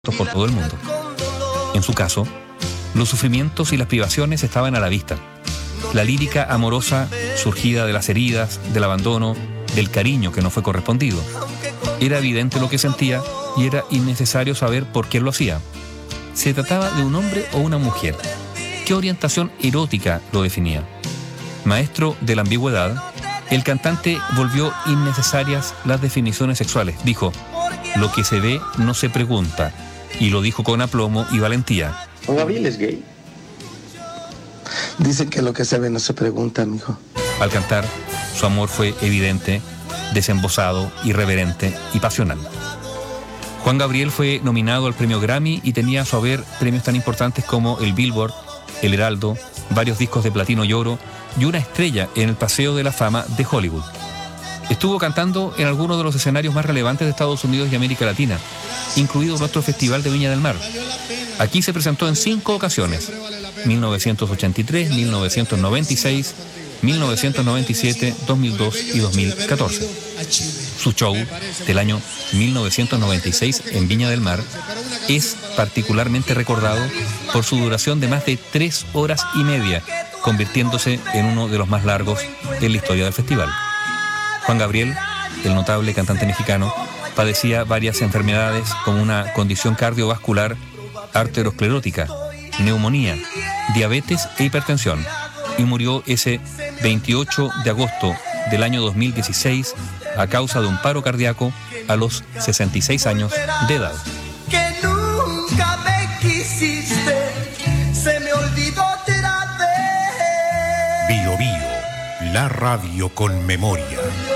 por todo el mundo. En su caso, los sufrimientos y las privaciones estaban a la vista. La lírica amorosa surgida de las heridas, del abandono, del cariño que no fue correspondido. Era evidente lo que sentía y era innecesario saber por qué lo hacía. ¿Se trataba de un hombre o una mujer? ¿Qué orientación erótica lo definía? Maestro de la ambigüedad, el cantante volvió innecesarias las definiciones sexuales. Dijo: lo que se ve no se pregunta. Y lo dijo con aplomo y valentía. Juan Gabriel es gay. Dicen que lo que se ve no se pregunta, mijo. Al cantar, su amor fue evidente, desembosado, irreverente y pasional. Juan Gabriel fue nominado al premio Grammy y tenía a su haber premios tan importantes como el Billboard, el Heraldo, varios discos de platino y oro y una estrella en el Paseo de la Fama de Hollywood. Estuvo cantando en algunos de los escenarios más relevantes de Estados Unidos y América Latina, incluido nuestro Festival de Viña del Mar. Aquí se presentó en 5 ocasiones: 1983, 1996, 1997, 2002 y 2014. Su show del año 1996 en Viña del Mar es particularmente recordado por su duración de más de 3 horas y media, convirtiéndose en uno de los más largos en la historia del festival. Juan Gabriel, el notable cantante mexicano, padecía varias enfermedades como una condición cardiovascular, arteriosclerótica, neumonía, diabetes e hipertensión, y murió ese 28 de agosto del año 2016 a causa de un paro cardíaco a los 66 años de edad. Que nunca me quisiste, se me olvidó otra vez. Bio Bio, la radio con memoria.